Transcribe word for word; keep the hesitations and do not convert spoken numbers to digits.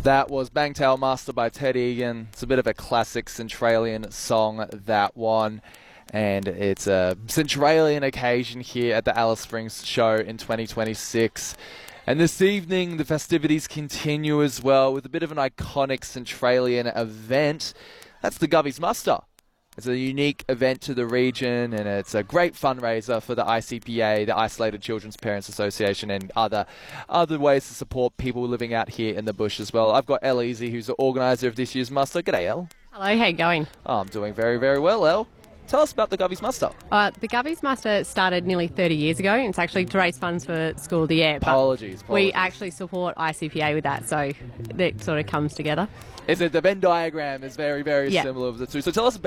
That was Bangtail Master by Ted Egan. It's a bit of a classic Centralian song, that one. And it's a Centralian occasion here at the Alice Springs show in twenty twenty-six. And this evening, the festivities continue as well with a bit of an iconic Centralian event. That's the Govies Muster. It's a unique event to the region, and it's a great fundraiser for the I C P A, the Isolated Children's Parents Association, and other other ways to support people living out here in the bush as well. I've got Elle Easy, who's the organiser of this year's muster. G'day, Elle. Hello, how you going? Oh, I'm doing very, very well, Elle. Tell us about the Govies Muster. Uh, the Govies Muster started nearly thirty years ago. It's actually to raise funds for School of the Year. Apologies, apologies. We actually support I C P A with that, so that sort of comes together. Is it the Venn diagram is very, very Yeah. similar of the two. So tell us about